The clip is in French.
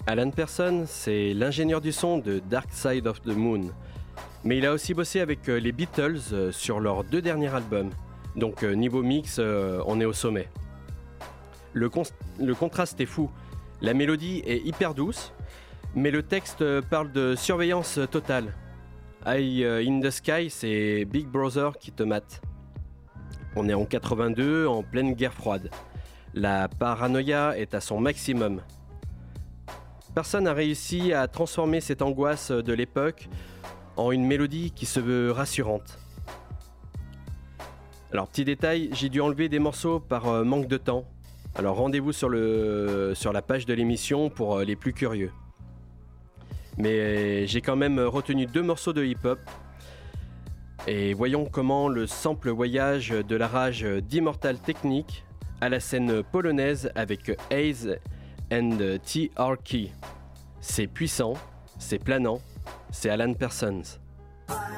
Alan Parsons, c'est l'ingénieur du son de Dark Side of the Moon. Mais il a aussi bossé avec les Beatles sur leurs 2 derniers albums. Donc niveau mix, on est au sommet. Le contraste est fou. La mélodie est hyper douce, mais le texte parle de surveillance totale. Eye in the Sky, c'est Big Brother qui te mate. On est en 82, en pleine guerre froide. La paranoïa est à son maximum. Personne n'a réussi à transformer cette angoisse de l'époque en une mélodie qui se veut rassurante. Alors, petit détail, j'ai dû enlever des morceaux par manque de temps. Alors, rendez-vous sur la page de l'émission pour les plus curieux. Mais j'ai quand même retenu 2 morceaux de hip-hop. Et voyons comment le sample voyage de la rage d'Immortal Technique à la scène polonaise avec Haze and T-R-Key. C'est puissant, c'est planant, c'est Alan Parsons.